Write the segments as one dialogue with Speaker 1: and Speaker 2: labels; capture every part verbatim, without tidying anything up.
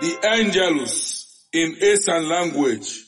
Speaker 1: the Angelus in Eastern language.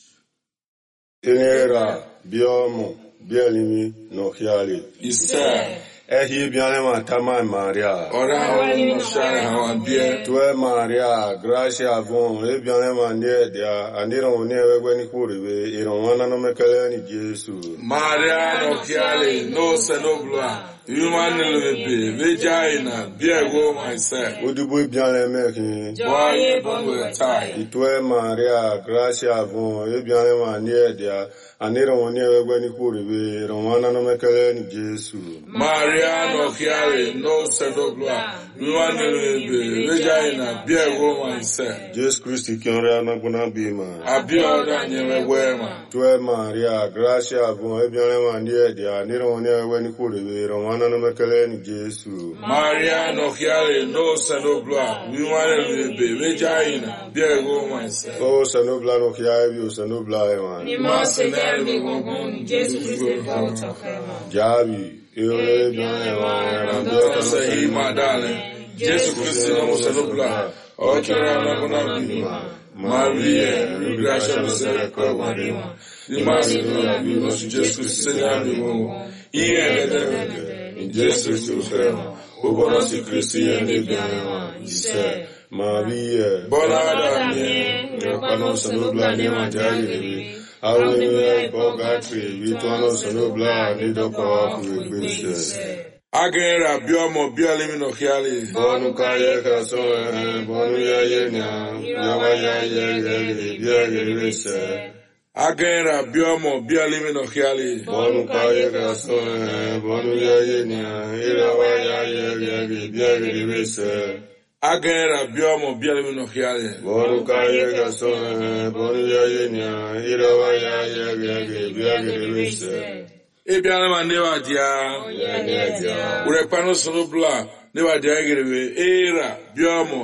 Speaker 2: Tenera, biomo, bielimi, no hiali.
Speaker 1: Isa.
Speaker 2: Ehi bianema tama Maria.
Speaker 1: Ora no share hawan bie.
Speaker 2: Tue Maria, gracia avon, e bianema nie dia, andiro ne wegweni kuribe, ironwana no mekele ni Jesu.
Speaker 1: Maria no hiali, no senobla. Human lebe, vagina, biego myself.
Speaker 2: Udubu bianema ki.
Speaker 1: Boy, boy, tie.
Speaker 2: Tue Maria, gracia avon, e bianema nie dia, andiro ne wegweni kuribe, ironwana no mekele ni Jesu.
Speaker 1: Maria no hiali, no senobla. Human lebe, vagina, biego myself.
Speaker 2: Jesus Christ, Kyora Naguna Bima.
Speaker 1: Abioda nyewe wema.
Speaker 2: Tue Maria, gracia avon, e bianema nie dia, andiro ne wegweni kuribe, Romana no mekele ni Jesu.
Speaker 1: Maria no hiali, no senobla. Human lebe, vagina, biego myself.
Speaker 2: Oh, Sanobla no Kiabi, Sanobla Eman.
Speaker 3: Ni mose der mi gongon, Jesu Christ volta kema.
Speaker 2: Jabi, Ewe Bian Eman, Rando
Speaker 1: Sahi madale. Jesu Christ no senobla. Ochara na kuna bima. Maria, gracia misericordia marima. Ni masi no bima, Jesu Christ na bima. Iye de in Jesu Christ kema. Obono si Christ ye ne bima. Ise.
Speaker 2: Maria,
Speaker 1: Bona mi.
Speaker 2: Rapano Sanobla Nema Jagi, Hallelujah, Bogatri, Vitono Sanobla, Nidopa, Kubish.
Speaker 1: Agera biomo bialimi no hiali.
Speaker 2: Bonu Kaya Kaso, Bonu Yayena, Yawaya Yagi, Biagi Risa.
Speaker 1: Agera biomo bialimi no hiali.
Speaker 2: Bonu Kaya Kaso, Bonu Yayena, Irawaya Yagi, Biagi Risa.
Speaker 1: Agera biomo bialimi no hiali.
Speaker 2: Bonu Kaya Kaso, Bonu Yayena, Irawaya Yagi, Biagi Risa.
Speaker 1: Ebiana maneva dia. Urepano sonobla. Neva dia gerebe. Era biomo